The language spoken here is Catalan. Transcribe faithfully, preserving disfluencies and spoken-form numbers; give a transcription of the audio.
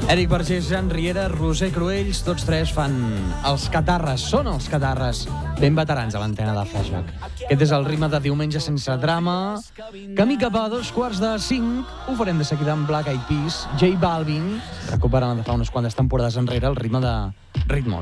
Eric Vergés, Jan Riera, Roser Cruells, tots tres fan els Catarres, són els Catarres, ben veterans a l'antena de Flashback. Aquest és el ritme de Diumenge sense drama. Camí cap a dos quarts de cinc, ho farem de seguida amb Black Eyed Peas, J Balvin, recuperant de fa unes quantes temporades enrere el ritme de Ritmo.